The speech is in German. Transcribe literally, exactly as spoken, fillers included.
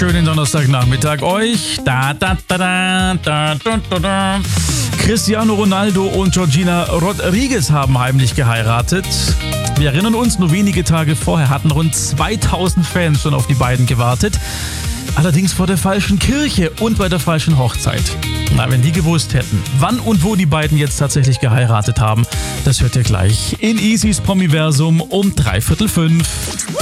schönen Donnerstagnachmittag euch. Da, da, da, da, da, da, da, da. Cristiano Ronaldo und Georgina Rodriguez haben heimlich geheiratet. Wir erinnern uns, nur wenige Tage vorher hatten rund zweitausend Fans schon auf die beiden gewartet. Allerdings vor der falschen Kirche und bei der falschen Hochzeit. Na, wenn die gewusst hätten, wann und wo die beiden jetzt tatsächlich geheiratet haben, das hört ihr gleich in Easys Promiversum um dreiviertel fünf.